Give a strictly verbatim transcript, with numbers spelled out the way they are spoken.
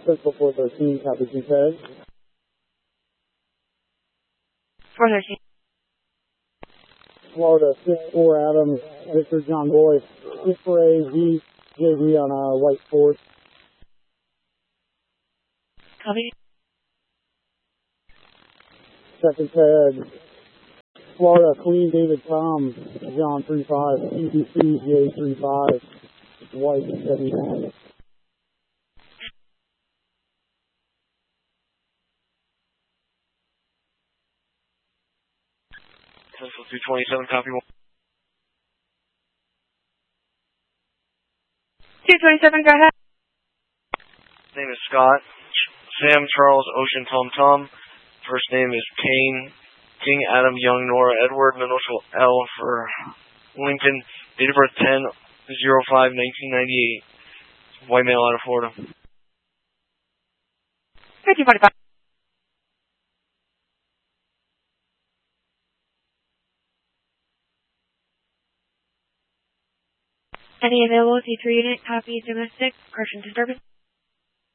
Central four thirteen, copy two tag. four thirteen. Florida six four Adams, Victor John Boy, six four A Z, J V on uh, White Ford. Copy. Second tag, Florida Queen David Tom, John three five, C B C J three five, White seventy-nine. Central two twenty-seven, copy one. two twenty-seven, go ahead. Name is Scott. Sam Charles Ocean Tom Tom. First name is Kane. King Adam Young Nora Edward. Initial L for Lincoln. Date of birth ten oh five nineteen ninety-eight. White male out of Florida. thirteen forty-five. Any available C three unit, copy domestic, correction disturbance.